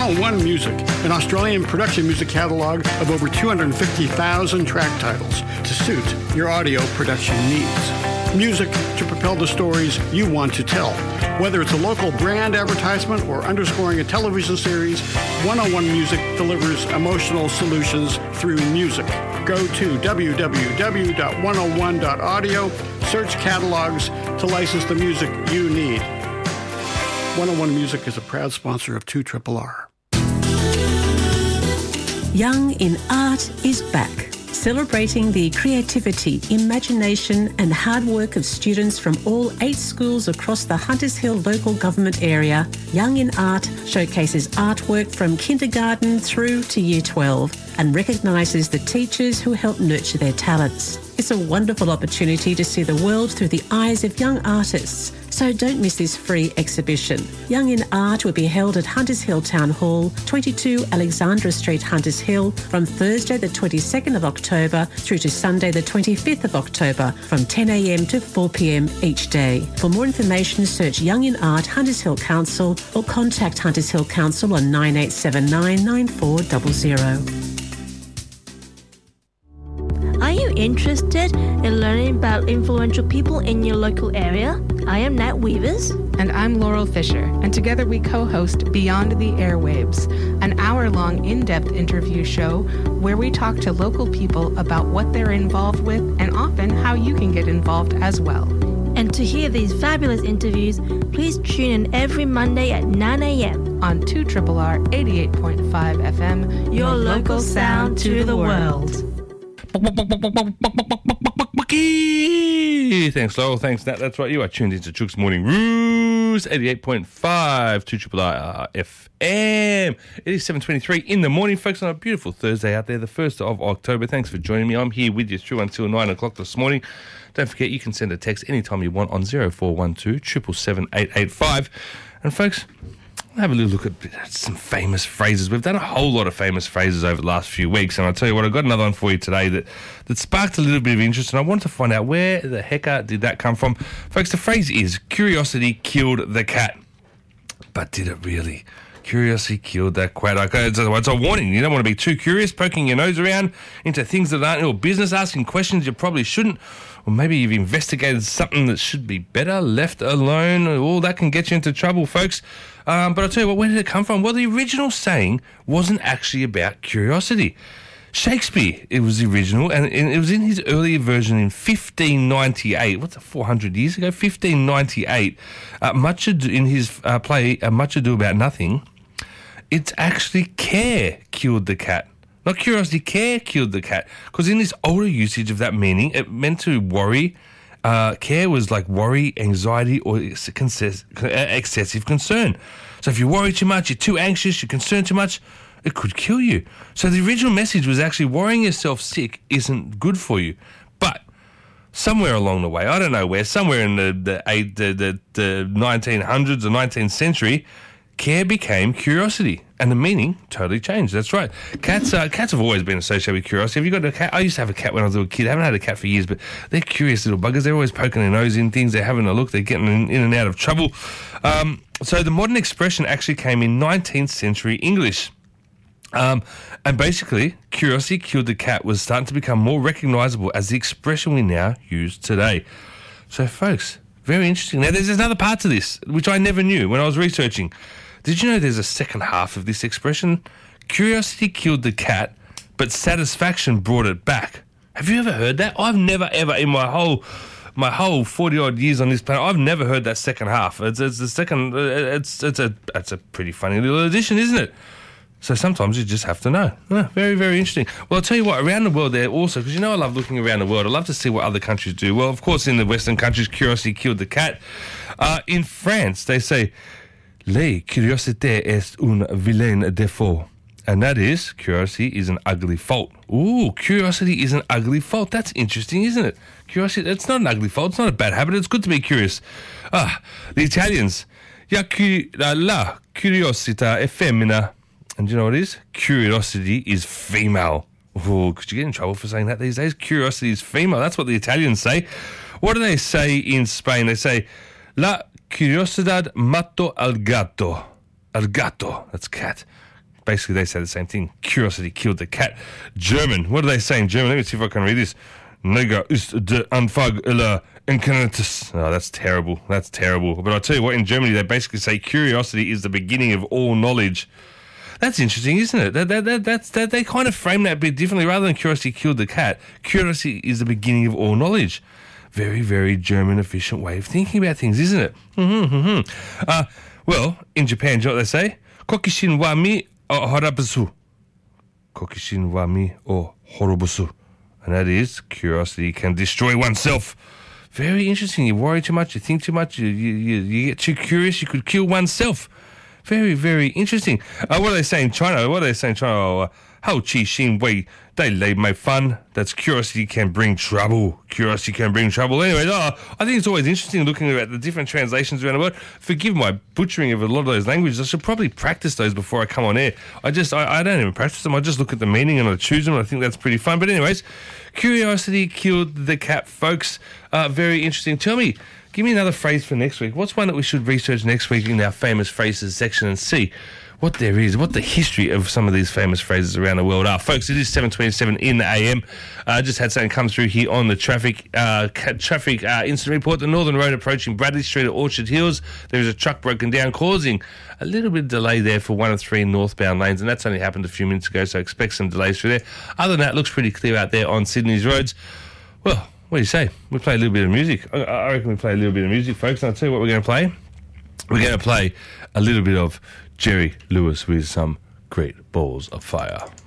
101 Music, an Australian production music catalogue of over 250,000 track titles to suit your audio production needs. Music to propel the stories you want to tell. Whether it's a local brand advertisement or underscoring a television series, 101 Music delivers emotional solutions through music. Go to www.101.audio, search catalogs to license the music you need. 101 Music is a proud sponsor of 2RRR. Young in Art is back, celebrating the creativity, imagination and hard work of students from all 8 schools across the Hunters Hill local government area. Young in Art showcases artwork from kindergarten through to Year 12 and recognises the teachers who help nurture their talents. It's a wonderful opportunity to see the world through the eyes of young artists, so don't miss this free exhibition. Young in Art will be held at Hunters Hill Town Hall, 22 Alexandra Street, Hunters Hill, from Thursday the 22nd of October through to Sunday the 25th of October from 10 a.m. to 4 p.m. each day. For more information, search Young in Art Hunters Hill Council or contact Hunters Hill Council on 9879 9400. Are you interested in learning about influential people in your local area? I am Nat Weavers. And I'm Laurel Fisher, and together we co-host Beyond the Airwaves, an hour-long in-depth interview show where we talk to local people about what they're involved with and often how you can get involved as well. And to hear these fabulous interviews, please tune in every Monday at 9 a.m. on 2RRR 88.5 FM, your local sound to the world. Thanks, Laurel. Thanks, Nat. That's right. You are tuned into Chook's Morning Ruse, 88.5, 2RRR FM. It is 7:23 in the morning, folks, on a beautiful Thursday out there, the 1st of October. Thanks for joining me. I'm here with you through until 9 o'clock this morning. Don't forget, you can send a text anytime you want on 0412 777 885. And, folks, have a little look at some famous phrases. We've done a whole lot of famous phrases over the last few weeks, and I'll tell you what, I've got another one for you today that sparked a little bit of interest, and I wanted to find out where the hecker did that come from. Folks, the phrase is, curiosity killed the cat. But did it really? Curiosity killed that cat. Okay, it's a warning. You don't want to be too curious, poking your nose around into things that aren't your business, asking questions you probably shouldn't. Or maybe you've investigated something that should be better left alone. All that can get you into trouble, folks. But I'll tell you what, where did it come from? Well, the original saying wasn't actually about curiosity. Shakespeare, it was the original, and it was in his earlier version in 1598. What's that, 400 years ago? 1598. In his play, Much Ado About Nothing, it's actually care killed the cat. Not curiosity, care killed the cat. Because in this older usage of that meaning, it meant to worry. Care was like worry, anxiety, or excessive concern. So if you worry too much, you're too anxious, you're concerned too much, it could kill you. So the original message was actually worrying yourself sick isn't good for you. But somewhere along the way, I don't know where, somewhere in the 1900s or 19th century, care became curiosity, and the meaning totally changed. That's right. Cats have always been associated with curiosity. Have you got a cat? I used to have a cat when I was a little kid. I haven't had a cat for years, but they're curious little buggers. They're always poking their nose in things. They're having a look. They're getting in and out of trouble. So the modern expression actually came in 19th century English. And basically, curiosity killed the cat was starting to become more recognisable as the expression we now use today. So, folks, very interesting. Now, there's another part to this, which I never knew when I was researching. Did you know there's a second half of this expression? Curiosity killed the cat, but satisfaction brought it back. Have you ever heard that? I've never, ever in my whole 40-odd years on this planet, I've never heard that second half. It's a pretty funny little addition, isn't it? So sometimes you just have to know. Very, very interesting. Well, I'll tell you what, around the world there also, because you know I love looking around the world. I love to see what other countries do. Well, of course, in the Western countries, curiosity killed the cat. In France, they say, la curiosité est un vilain défaut. And that is, curiosity is an ugly fault. Ooh, curiosity is an ugly fault. That's interesting, isn't it? Curiosity, it's not an ugly fault. It's not a bad habit. It's good to be curious. The Italians, la curiosità è femmina. And do you know what it is? Curiosity is female. Ooh, could you get in trouble for saying that these days? Curiosity is female. That's what the Italians say. What do they say in Spain? They say, la curiosidad mató al gato. Al gato, that's cat. Basically, they say the same thing. Curiosity killed the cat. German. What are they saying in German? Let me see if I can read this. Neger ist der Anfang aller Erkenntnis. Oh, that's terrible. That's terrible. But I'll tell you what, in Germany, they basically say curiosity is the beginning of all knowledge. That's interesting, isn't it? They kind of frame that a bit differently. Rather than curiosity killed the cat, curiosity is the beginning of all knowledge. Very, very German efficient way of thinking about things, isn't it? Well, in Japan, do you know what they say? Kokishin wa mi o horobusu. Kokishin wa mi o horobusu. And that is, curiosity can destroy oneself. Very interesting. You worry too much, you think too much, you get too curious, you could kill oneself. Very, very interesting. What are they saying in China? How chi xin wei they lay my fun. That's curiosity can bring trouble. Curiosity can bring trouble. Anyway, I think it's always interesting looking at the different translations around the world. Forgive my butchering of a lot of those languages. I should probably practice those before I come on air. I don't even practice them. I just look at the meaning and I choose them. I think that's pretty fun. But anyways, curiosity killed the cat, folks. Very interesting. Tell me, give me another phrase for next week. What's one that we should research next week in our famous phrases section and see what there is, what the history of some of these famous phrases around the world are. Folks, it is 7:27 in the AM. Just had something come through here on the traffic incident report. The Northern Road approaching Bradley Street at Orchard Hills. There is a truck broken down, causing a little bit of delay there for 1 and 3 northbound lanes, and that's only happened a few minutes ago, so expect some delays through there. Other than that, it looks pretty clear out there on Sydney's roads. Well, what do you say? We play a little bit of music. I reckon we play a little bit of music, folks, and I'll tell you what we're going to play. We're going to play a little bit of Jerry Lewis with some Great Balls of Fire.